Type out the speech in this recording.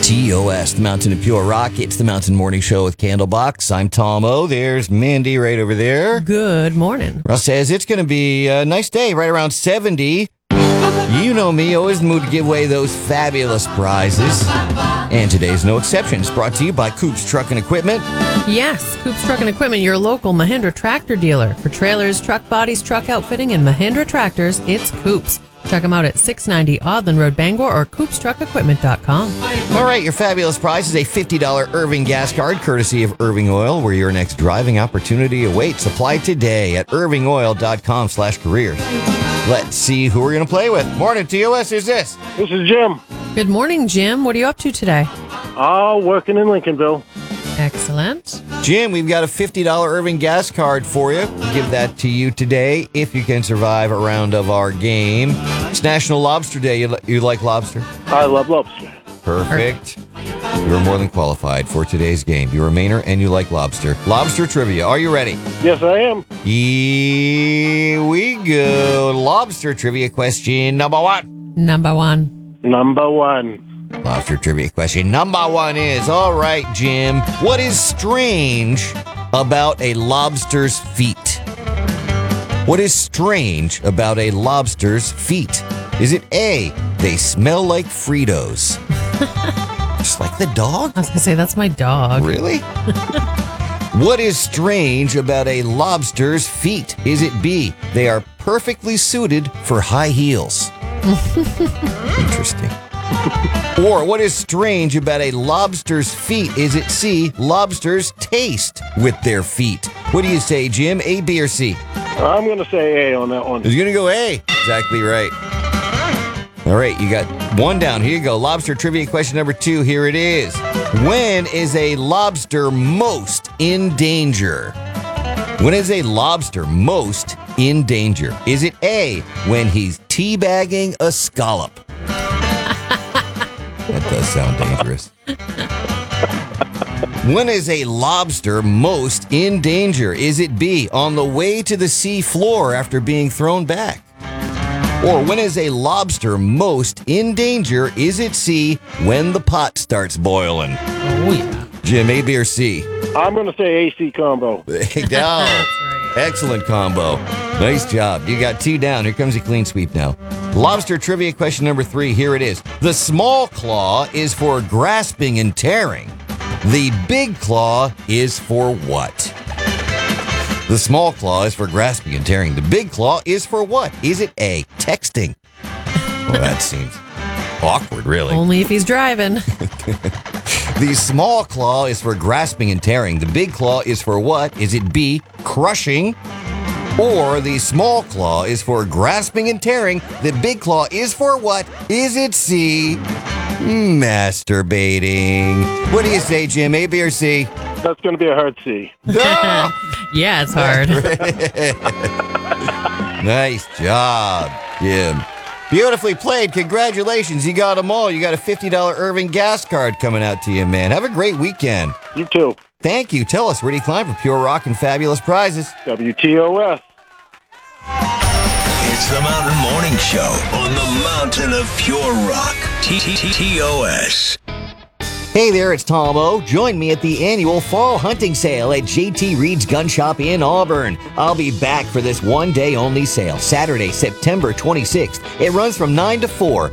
WTOS, the Mountain of Pure Rock. It's the Mountain Morning Show with Candlebox. I'm Tom O. There's Mandy right over there. Good morning. Russ says it's going to be a nice day, right around 70. You know me, always in the mood to give away those fabulous prizes. And today's no exception. It's brought to you by Coops Truck and Equipment. Yes, Coops Truck and Equipment, your local Mahindra tractor dealer. For trailers, truck bodies, truck outfitting, and Mahindra tractors, it's Coops. Check them out at 690 Audland Road, Bangor, or CoopsTruckEquipment.com. All right, your fabulous prize is a $50 Irving gas card, courtesy of Irving Oil, where your next driving opportunity awaits. Apply today at irvingoil.com/careers. Let's see who we're going to play with. Morning, TOS. Who's this? This is Jim. Good morning, Jim. What are you up to today? Working in Lincolnville. Excellent. Jim, we've got a $50 Irving gas card for you. We'll give that to you today if you can survive a round of our game. It's National Lobster Day. You like lobster? I love lobster. Perfect. You're more than qualified for today's game. You're a Mainer and you like lobster. Lobster trivia. Are you ready? Yes, I am. Here we go. Lobster trivia question number one. Number one. Lobster trivia question number one is, all right, Jim, what is strange about a lobster's feet? What is strange about a lobster's feet? Is it A, they smell like Fritos? Just like the dog? I was going to say, that's my dog. Really? What is strange about a lobster's feet? Is it B, they are perfectly suited for high heels? Interesting. Or what is strange about a lobster's feet? Is it C, lobsters taste with their feet? What do you say, Jim? A, B, or C? I'm going to say A on that one. He's going to go A. Exactly right. All right, you got one down. Here you go. Lobster trivia question number two. Here it is. When is a lobster most in danger? When is a lobster most in danger? Is it A, when he's teabagging a scallop? That does sound dangerous. When is a lobster most in danger? Is it B, on the way to the sea floor after being thrown back? Or when is a lobster most in danger? Is it C, when the pot starts boiling? Oh, yeah. Jim, A, B, or C? I'm going to say AC combo. There you go. Excellent combo. Nice job. You got two down. Here comes a clean sweep now. Lobster trivia question number three. Here it is. The small claw is for grasping and tearing. The big claw is for what? The small claw is for grasping and tearing. The big claw is for what? Is it A, texting? Well, that seems awkward, really. Only if he's driving. The small claw is for grasping and tearing. The big claw is for what? Is it B, crushing? Or the small claw is for grasping and tearing. The big claw is for what? Is it C, masturbating? What do you say, Jim? A, B, or C? That's going to be a hard C. Ah! Yeah, it's hard. Nice job, Jim. Beautifully played. Congratulations. You got them all. You got a $50 Irving gas card coming out to you, man. Have a great weekend. You too. Thank you. Tell us, where do you climb for pure rock and fabulous prizes? WTOS. It's the Mountain Morning Show on the Mountain of Pure Rock. TOS. Hey there, it's Tom O. Join me at the annual fall hunting sale at JT Reed's Gun Shop in Auburn. I'll be back for this one-day only sale, Saturday, September 26th. It runs from 9 to 4.